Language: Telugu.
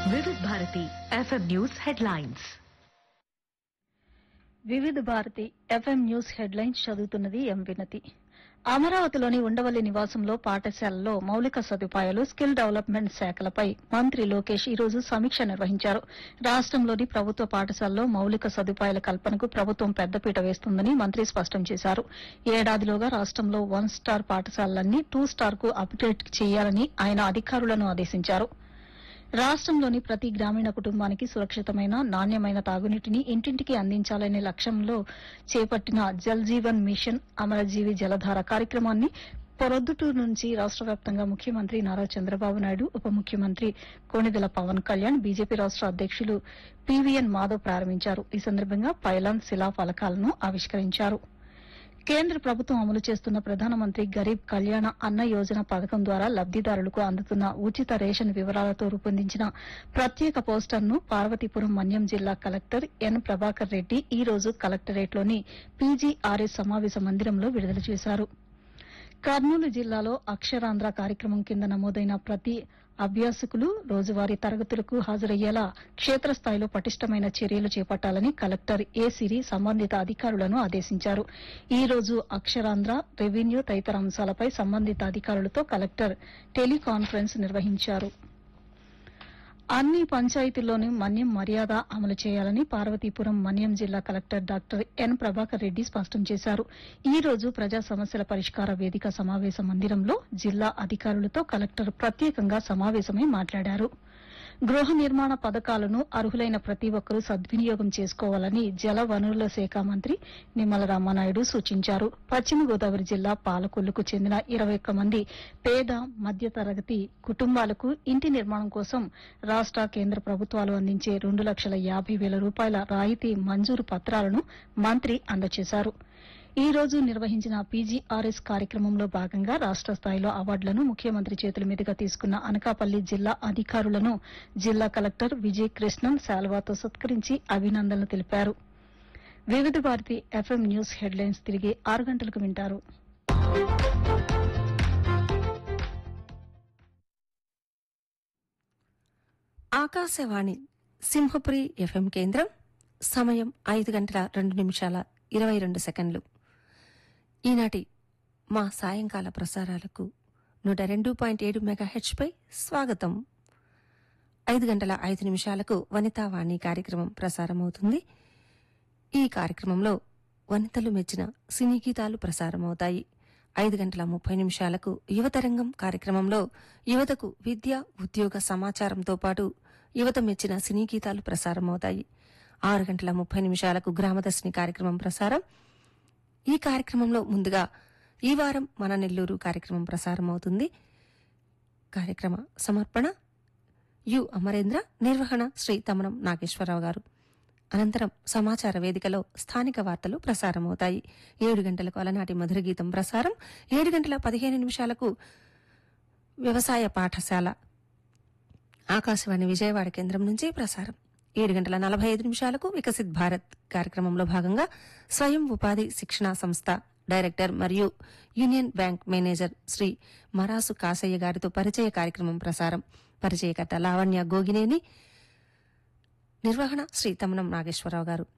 వివిధ భారతి ఎఫ్ఎం న్యూస్ హెడ్లైన్స్. వివిధ భారతి ఎఫ్ఎం న్యూస్ హెడ్లైన్స్ చదువుతున్నది ఎం వినతి. అమరావతిలోని ఉండవల్లి నివాసంలో పాఠశాలలో మౌలిక సదుపాయాలు, స్కిల్ డెవలప్మెంట్ శాఖలపై మంత్రి లోకేష్ ఈ రోజు సమీక్ష నిర్వహించారు. రాష్టంలోని ప్రభుత్వ పాఠశాలలో మౌలిక సదుపాయాల కల్పనకు ప్రభుత్వం పెద్దపీట వేస్తుందని మంత్రి స్పష్టం చేశారు. ఏడాదిలోగా రాష్టంలో 1 స్టార్ పాఠశాలలన్నీ 2 స్టార్ కు అప్గ్రేడ్ చేయాలని ఆయన అధికారులను ఆదేశించారు. రాష్టంలోని ప్రతి గ్రామీణ కుటుంబానికి సురక్షితమైన, నాణ్యమైన తాగునీటిని ఇంటింటికి అందించాలనే లక్ష్యంలో చేపట్టిన జల్ జీవన్ మిషన్ అమరజీవి జలధార కార్యక్రమాన్ని పొరొద్దుటూరు నుంచి రాష్ట వ్యాప్తంగా ముఖ్యమంత్రి నారా చంద్రబాబు నాయుడు, ఉప ముఖ్యమంత్రి కొణిదెల పవన్ కళ్యాణ్, బీజేపీ రాష్ట అధ్యకులు పీవీఎన్ మాధవ్ ప్రారంభించారు. ఈ సందర్భంగా పైలాన్ శిలా ఫలకాలను ఆవిష్కరించారు. కేంద్ర ప్రభుత్వం అమలు చేస్తున్న ప్రధానమంత్రి గరీబ్ కళ్యాణ అన్న యోజన పథకం ద్వారా లబ్దిదారులకు అందుతున్న ఉచిత రేషన్ వివరాలతో రూపొందించిన ప్రత్యేక పోస్టర్ను పార్వతీపురం మన్యం జిల్లా కలెక్టర్ ఎన్ ప్రభాకర్ రెడ్డి ఈ రోజు కలెక్టరేట్లోని పీజీఆర్ఎస్ సమావేశ మందిరంలో విడుదల చేశారు. కర్నూలు జిల్లాలో అక్షరాంధ్ర కార్యక్రమం కింద నమోదైన ప్రతి అభ్యాసకులు రోజువారీ తరగతులకు హాజరయ్యేలా క్షేత్రస్థాయిలో పటిష్టమైన చర్యలు చేపట్టాలని కలెక్టర్ ఏ సిరి సంబంధిత అధికారులను ఆదేశించారు. ఈ రోజు అక్షరాంధ్ర, రెవెన్యూ తదితర అంశాలపై సంబంధిత అధికారులతో కలెక్టర్ టెలికాన్ఫరెన్స్ నిర్వహించారు. అన్ని పంచాయతీల్లోనూ మన్యం మర్యాద అమలు చేయాలని పార్వతీపురం మన్యం జిల్లా collector doctor N Prabhakar Reddy స్పష్టం చేశారు. ఈ రోజు ప్రజా సమస్యల పరిష్కార వేదిక సమావేశ మందిరంలో జిల్లా అధికారులతో కలెక్టర్ ప్రత్యేకంగా సమావేశమై మాట్లాడారు. గృహ నిర్మాణ పథకాలను అర్హులైన ప్రతి ఒక్కరూ సద్వినియోగం చేసుకోవాలని జల వనరుల శాఖ మంత్రి నిమ్మల రామానాయుడు సూచించారు. పశ్చిమ గోదావరి జిల్లా పాలకొల్లుకు చెందిన 21 మంది పేద, మధ్యతరగతి కుటుంబాలకు ఇంటి నిర్మాణం కోసం రాష్ట, కేంద్ర ప్రభుత్వాలు అందించే 2,50,000 రూపాయల రాయితీ మంజూరు పత్రాలను మంత్రి అందజేశారు. ఈ రోజు నిర్వహించిన పీజీఆర్ఎస్ కార్యక్రమంలో భాగంగా రాష్ట స్థాయిలో అవార్డులను ముఖ్యమంత్రి చేతుల మీదుగా తీసుకున్న అనకాపల్లి జిల్లా అధికారులను జిల్లా కలెక్టర్ విజయ్ కృష్ణన్ శాల్వాతో సత్కరించి అభినందనలు తెలిపారు. వివిధ భారతి ఎఫ్ఎం న్యూస్ హెడ్లైన్స్ తిరిగి 6 గంటలకు వింటారు. ఆకాశవాణి సింహపురి ఎఫ్ఎం కేంద్రం. సమయం 5:02 ఈనాటి మా సాయంకాల ప్రసారాలకు 102.7 మెగాహెచ్పై స్వాగతం. 5:05 వనితావాణి కార్యక్రమం ప్రసారమవుతుంది. ఈ కార్యక్రమంలో వనితలు మెచ్చిన సినీ గీతాలు ప్రసారమవుతాయి. 5:30 యువతరంగం కార్యక్రమంలో యువతకు విద్య, ఉద్యోగ సమాచారంతో పాటు యువత మెచ్చిన సినీ గీతాలు ప్రసారమవుతాయి. 6:30 గ్రామదర్శిని కార్యక్రమం ప్రసారం. ఈ కార్యక్రమంలో ముందుగా ఈ వారం మన నెల్లూరు కార్యక్రమం ప్రసారమవుతుంది. కార్యక్రమ సమర్పణ యు అమరేంద్ర, నిర్వహణ శ్రీ తమనం నాగేశ్వరరావు గారు. అనంతరం సమాచార వేదికలో స్థానిక వార్తలు ప్రసారమవుతాయి. 7 గంటలకు అలనాటి మధుర గీతం ప్రసారం. 7:15 వ్యవసాయ పాఠశాల ఆకాశవాణి విజయవాడ కేంద్రం నుంచి ప్రసారం. 7:45 వికసిత్ భారత్ కార్యక్రమంలో భాగంగా స్వయం ఉపాధి శిక్షణా సంస్థ డైరెక్టర్ మరియు union bank manager Shri మరాసు Kasaiah గారితో పరిచయ కార్యక్రమం ప్రసారం. పరిచయకర్త లావణ్య గోగినేని, నిర్వహణ శ్రీ తమనం నాగేశ్వరరావు గారు.